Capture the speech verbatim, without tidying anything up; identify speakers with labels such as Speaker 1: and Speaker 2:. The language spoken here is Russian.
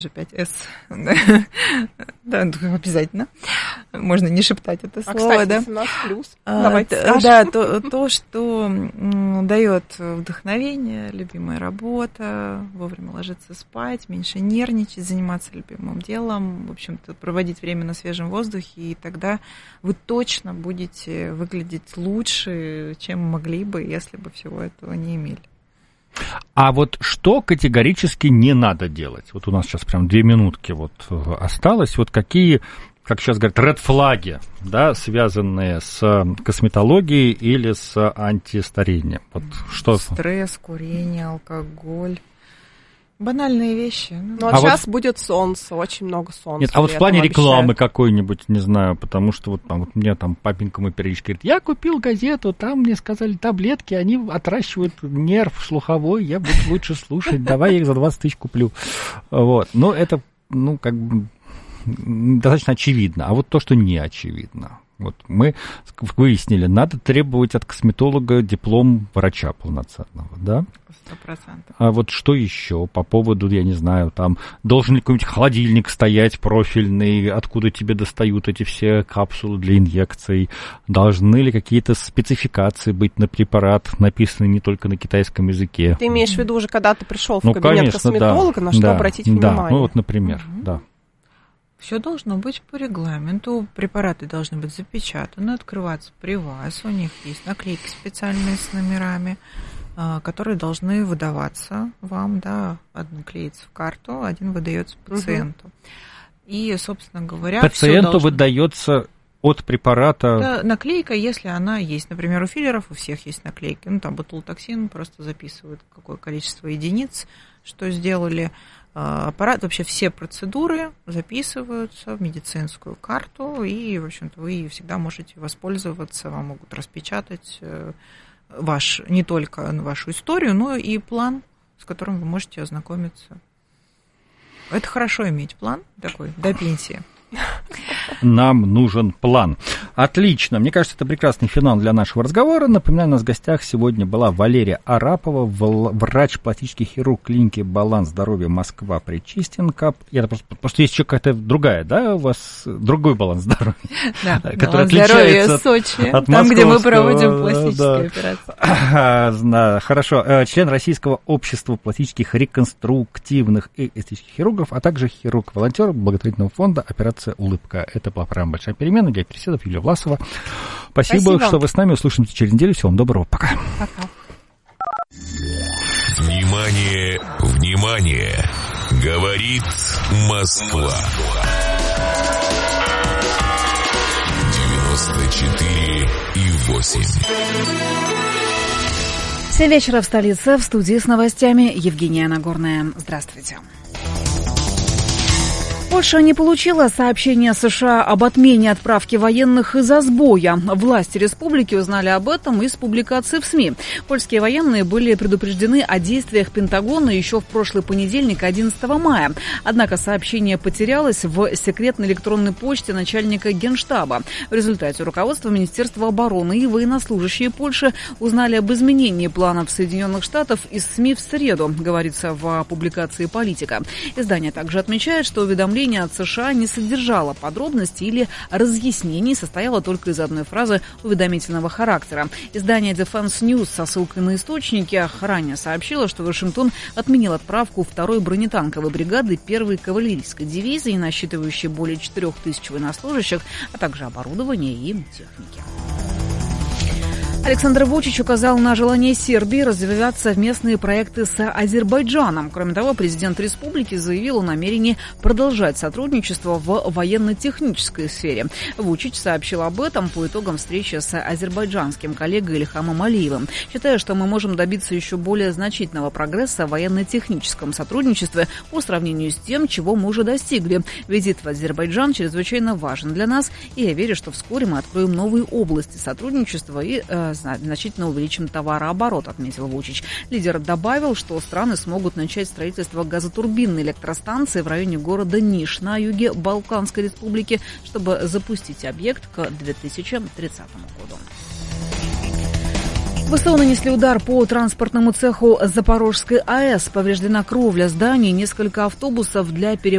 Speaker 1: пять эс. Да, обязательно. Можно не шептать это слово.
Speaker 2: А, кстати,
Speaker 1: да?
Speaker 2: восемнадцать плюс. Давайте
Speaker 1: а,
Speaker 2: скажем.
Speaker 1: Да, то, то, что м, дает вдохновение, любимая работа, вовремя ложиться спать, меньше нервничать, заниматься любимым делом, в общем-то, проводить время на свежем воздухе, и тогда вы точно будете выглядеть лучше, чем могли бы, если бы всего этого не имели.
Speaker 3: А вот что категорически не надо делать? Вот у нас сейчас прям две минутки вот осталось. Вот какие, как сейчас говорят, ред-флаги, да, связанные с косметологией или с антистарением? Вот что?
Speaker 1: Стресс, курение, алкоголь. Банальные вещи.
Speaker 2: Ну,
Speaker 3: а
Speaker 2: а сейчас
Speaker 3: вот...
Speaker 2: будет солнце, очень много солнца.
Speaker 3: Нет, а вот в плане рекламы какой-нибудь, не знаю, потому что вот, там, вот мне там папенька мой периодически говорит, я купил газету, там мне сказали таблетки, они отращивают нерв слуховой, я буду лучше слушать, давай я их за двадцать тысяч куплю. Вот, но это, ну, как бы достаточно очевидно. А вот то, что не очевидно. Вот мы выяснили, надо требовать от косметолога диплом врача полноценного, да?
Speaker 1: Сто процентов.
Speaker 3: А вот что еще по поводу, я не знаю, там, должен ли какой-нибудь холодильник стоять профильный, откуда тебе достают эти все капсулы для инъекций? Должны ли какие-то спецификации быть на препарат, написанные не только на китайском языке?
Speaker 2: Ты имеешь в виду уже, когда ты пришел в
Speaker 3: ну,
Speaker 2: кабинет
Speaker 3: конечно,
Speaker 2: косметолога,
Speaker 3: да,
Speaker 2: на что
Speaker 3: да,
Speaker 2: обратить
Speaker 3: да,
Speaker 2: внимание?
Speaker 3: Ну вот, например,
Speaker 1: угу.
Speaker 3: да.
Speaker 1: Все должно быть по регламенту. Препараты должны быть запечатаны, открываться при вас. У них есть наклейки специальные с номерами, которые должны выдаваться вам. Да, один клеится в карту, один выдается пациенту. Угу. И, собственно говоря,
Speaker 3: пациенту
Speaker 1: должно...
Speaker 3: выдается от препарата.
Speaker 1: Да, наклейка, если она есть. Например, у филлеров у всех есть наклейки. Ну, там ботулотоксин просто записывают, какое количество единиц, что сделали. Аппарат, вообще все процедуры записываются в медицинскую карту, и, в общем-то, вы всегда можете воспользоваться, вам могут распечатать ваш, не только вашу историю, но и план, с которым вы можете ознакомиться. Это хорошо иметь план такой до пенсии.
Speaker 3: Нам нужен план. Отлично. Мне кажется, это прекрасный финал для нашего разговора. Напоминаю, у нас в гостях сегодня была Валерия Арапова, врач-пластический хирург клиники «Баланс здоровья Москва» Причистенко. Я просто, потому что есть еще какая-то другая, да, у вас другой баланс здоровья.
Speaker 1: Да,
Speaker 3: который
Speaker 1: баланс здоровья Сочи,
Speaker 3: от
Speaker 1: там, где мы проводим пластические
Speaker 3: да. операции. Хорошо. Член Российского общества пластических реконструктивных и эстетических хирургов, а также хирург-волонтер благотворительного фонда «Операция «Улыбка». Это была программа «Большая перемена». Для Переседов, Юлия Власова. Спасибо, Спасибо, что вы с нами. Услышимся через неделю. Всего вам доброго. Пока.
Speaker 1: Пока.
Speaker 4: Внимание, внимание. Говорит Москва. девяносто четыре и восемь.
Speaker 5: Семь вечера в столице. В студии с новостями Евгения Нагорная. Здравствуйте. Польша не получила сообщения США об отмене отправки военных из-за сбоя. Власти республики узнали об этом из публикации в СМИ. Польские военные были предупреждены о действиях Пентагона еще в прошлый понедельник, одиннадцатого мая. Однако сообщение потерялось в секретной электронной почте начальника Генштаба. В результате руководство Министерства обороны и военнослужащие Польши узнали об изменении планов Соединенных Штатов из СМИ в среду, говорится в публикации «Политика». Издание также отмечает, что уведомление от США не содержало подробностей или разъяснений, состояло только из одной фразы уведомительного характера. Издание Defense News со ссылкой на источники ранее сообщило, что Вашингтон отменил отправку второй бронетанковой бригады первой кавалерийской дивизии, насчитывающей более четырех тысяч военнослужащих, а также оборудования и техники. Александр Вучич указал на желание Сербии развивать совместные проекты с Азербайджаном. Кроме того, президент республики заявил о намерении продолжать сотрудничество в военно-технической сфере. Вучич сообщил об этом по итогам встречи с азербайджанским коллегой Ильхамом Алиевым, считая, что мы можем добиться еще более значительного прогресса в военно-техническом сотрудничестве по сравнению с тем, чего мы уже достигли. Визит в Азербайджан чрезвычайно важен для нас, и я верю, что вскоре мы откроем новые области сотрудничества и э, значительно увеличим товарооборот, отметил Вучич. Лидер добавил, что страны смогут начать строительство газотурбинной электростанции в районе города Ниш на юге Балканской республики, чтобы запустить объект к две тысячи тридцатому году. ВСУ нанесли удар по транспортному цеху Запорожской АЭС. Повреждена кровля зданий, несколько автобусов для перевозки